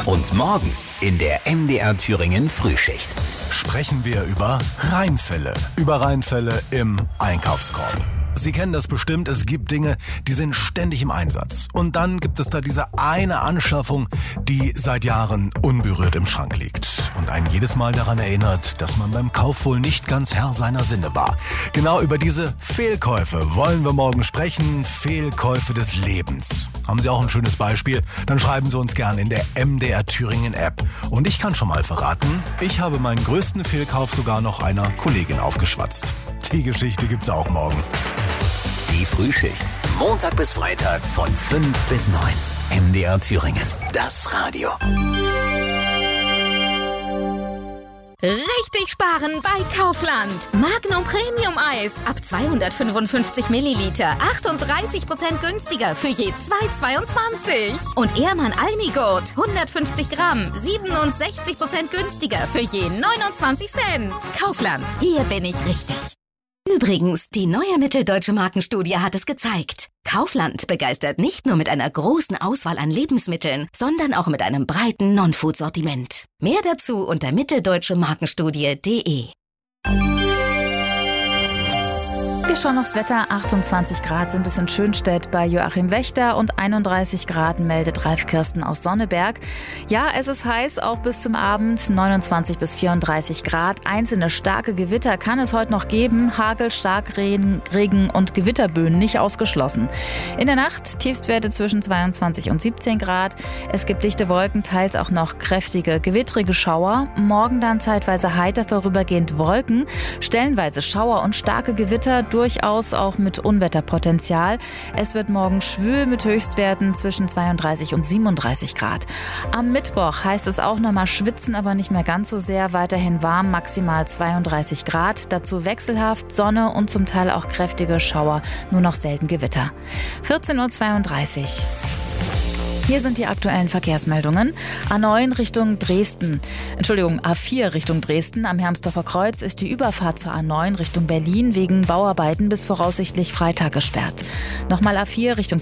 Und morgen in der MDR Thüringen Frühschicht sprechen wir über Reinfälle. Über Reinfälle im Einkaufskorb. Sie kennen das bestimmt, es gibt Dinge, die sind ständig im Einsatz. Und dann gibt es da diese eine Anschaffung, die seit Jahren unberührt im Schrank liegt. Und einen jedes Mal daran erinnert, dass man beim Kauf wohl nicht ganz Herr seiner Sinne war. Genau über diese Fehlkäufe wollen wir morgen sprechen. Fehlkäufe des Lebens. Haben Sie auch ein schönes Beispiel? Dann schreiben Sie uns gerne in der MDR Thüringen App. Und ich kann schon mal verraten, ich habe meinen größten Fehlkauf sogar noch einer Kollegin aufgeschwatzt. Die Geschichte gibt's auch morgen. Die Frühschicht. Montag bis Freitag von 5 bis 9. MDR Thüringen. Das Radio. Richtig sparen bei Kaufland. Magnum Premium Eis ab 255 Milliliter. 38% günstiger für je 2,22. Und Ehrmann Almigurt 150 Gramm. 67% günstiger für je 29 Cent. Kaufland. Hier bin ich richtig. Übrigens, die neue Mitteldeutsche Markenstudie hat es gezeigt. Kaufland begeistert nicht nur mit einer großen Auswahl an Lebensmitteln, sondern auch mit einem breiten Non-Food-Sortiment. Mehr dazu unter mitteldeutsche-markenstudie.de. Wir schauen aufs Wetter. 28 Grad sind es in Schönstedt bei Joachim Wächter und 31 Grad meldet Ralf Kirsten aus Sonneberg. Ja, es ist heiß, auch bis zum Abend. 29 bis 34 Grad. Einzelne starke Gewitter kann es heute noch geben. Hagel, Starkregen und Gewitterböen nicht ausgeschlossen. In der Nacht Tiefstwerte zwischen 22 und 17 Grad. Es gibt dichte Wolken, teils auch noch kräftige, gewittrige Schauer. Morgen dann zeitweise heiter vorübergehend Wolken. Stellenweise Schauer und starke Gewitter, durchaus auch mit Unwetterpotenzial. Es wird morgen schwül mit Höchstwerten zwischen 32 und 37 Grad. Am Mittwoch heißt es auch nochmal schwitzen, aber nicht mehr ganz so sehr. Weiterhin warm, maximal 32 Grad. Dazu wechselhaft Sonne und zum Teil auch kräftige Schauer, nur noch selten Gewitter. 14:32 Uhr. Hier sind die aktuellen Verkehrsmeldungen. A4 Richtung Dresden. Am Hermsdorfer Kreuz ist die Überfahrt zur A9 Richtung Berlin wegen Bauarbeiten bis voraussichtlich Freitag gesperrt. Nochmal A4 Richtung